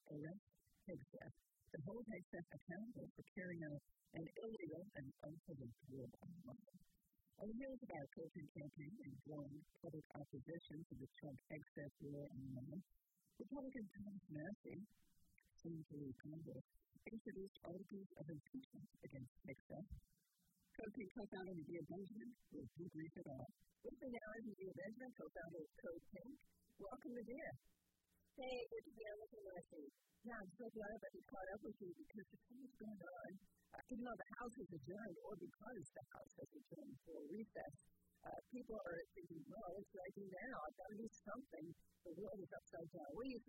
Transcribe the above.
arrest Hegseth to hold Hegseth accountable for carrying out an illegal and unprovoked war on Iran. On the heels of our coaching campaign and growing public opposition to the Trump-Hegseth war on Iran, Republican Thomas Massie, soon to leave Congress, introduced articles of impeachment against Hegseth. Code co-founder Medea Benjamin will debrief it all. With me now is Medea Benjamin, co-founder of Code Pink. Welcome, Medea. Hey, good to be on with you, Marcy. Yeah, I'm so glad that we caught up with you because there's so much going on. Even though the House is adjourned, or because the House has adjourned for recess, people are thinking, well, what should I do now? I've got to do something. The world is upside down. What do you think?